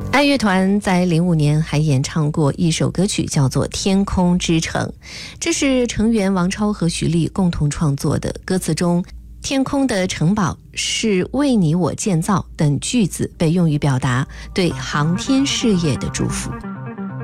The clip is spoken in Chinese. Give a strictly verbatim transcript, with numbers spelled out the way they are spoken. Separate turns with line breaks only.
爱乐团在零五年还演唱过一首歌曲，叫做《天空之城》，这是成员王超和徐丽共同创作的。歌词中天空的城堡是为你我建造等句子被用于表达对航天事业的祝福。